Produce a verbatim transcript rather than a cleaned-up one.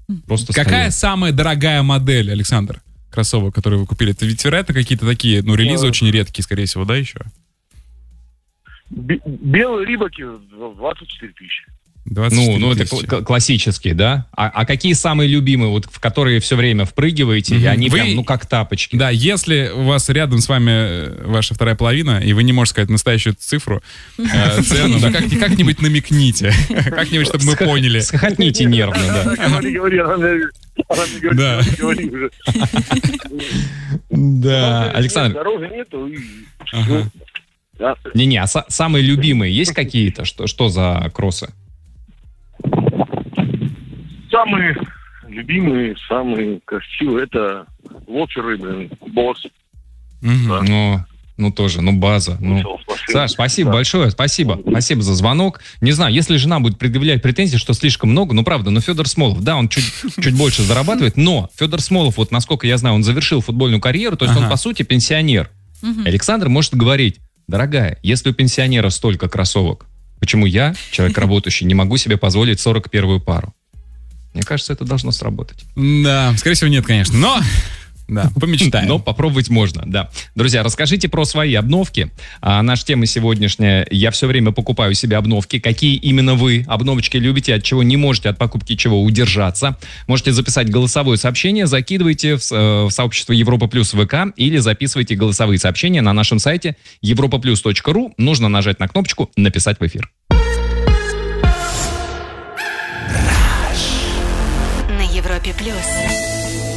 Просто Какая стоят. самая дорогая модель, Александр, кроссовок, которые вы купили? Это ведь, вероятно, какие-то такие, ну, релизы Да. очень редкие, скорее всего, да, еще? Бе- Белые рибаки двадцать четыре тысячи. двадцать Ну, четыре ну это тысячи. кл- классические, да? А, а какие самые любимые, вот в которые все время впрыгиваете, и Мгм. они Вы- прям, ну, как тапочки? Да, если у вас рядом с вами э, ваша вторая половина, и вы не можете сказать настоящую цифру, э, цену, да, как- как-нибудь намекните. Как-нибудь, чтобы мы Ска- поняли. Схохотните нервно, да. Говори, говори, она мне она мне говорит, Да. говори, говори уже. Да, Нет, Александр, Дороги нету. и Ага. всё. Да. не-не, а са- самые любимые есть какие-то? Что, что за кроссы? Самые любимые, самые красивые, это лоферы, блин, босс. Мгм. Да. Ну, ну тоже, ну база. Ну. Вышел с машины. Саш, спасибо Да. большое, спасибо. Спасибо за звонок. Не знаю, если жена будет предъявлять претензии, что слишком много, ну правда, ну Федор Смолов, да, он чуть, чуть больше зарабатывает, но Федор Смолов, вот насколько я знаю, он завершил футбольную карьеру, то есть Ага. он, по сути, пенсионер. Мгм. Александр может говорить: дорогая, если у пенсионера столько кроссовок, почему я, человек работающий, не могу себе позволить сорок первую пару? Мне кажется, это должно сработать. Да, скорее всего, нет, конечно. Но, да, помечтаем. Но попробовать можно, да. Друзья, расскажите про свои обновки. А, наша тема сегодняшняя: я все время покупаю себе обновки. Какие именно вы обновочки любите, от чего не можете от покупки чего удержаться? Можете записать голосовое сообщение, закидывайте в, с- э, в сообщество Европа Плюс ВК или записывайте голосовые сообщения на нашем сайте европа плюс точка ру. Нужно нажать на кнопочку «Написать в эфир». На Европе плюс.